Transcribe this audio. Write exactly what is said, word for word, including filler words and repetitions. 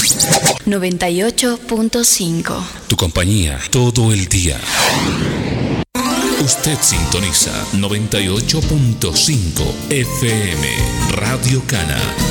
noventa y ocho punto cinco. Tu compañía todo el día. Usted sintoniza noventa y ocho punto cinco F M Radio Cana.